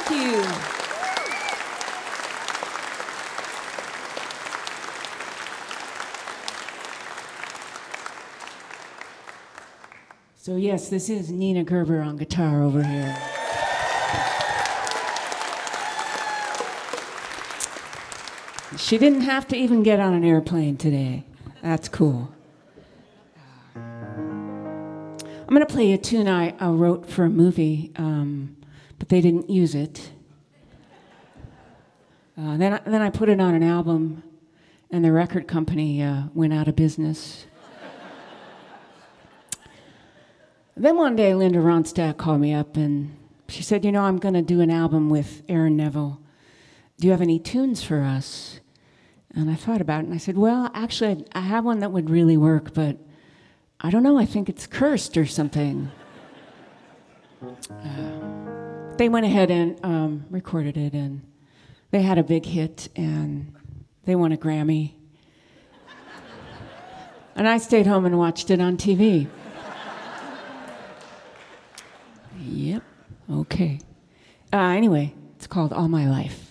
Thank you. So yes, this is Nina Gerber on guitar over here. She didn't have to even get on an airplane today. That's cool. I'm going to play a tune I wrote for a movie, but they didn't use it. Then I put it on an album, and the record company went out of business. Then one day, Linda Ronstadt called me up, and she said, I'm going to do an album with Aaron Neville. Do you have any tunes for us? And I thought about it, and I said, well, actually, I have one that would really work, but I don't know, I think it's cursed or something. They went ahead and recorded it, and they had a big hit, and they won a Grammy. And I stayed home and watched it on TV. Yep, okay. Anyway, it's called All My Life.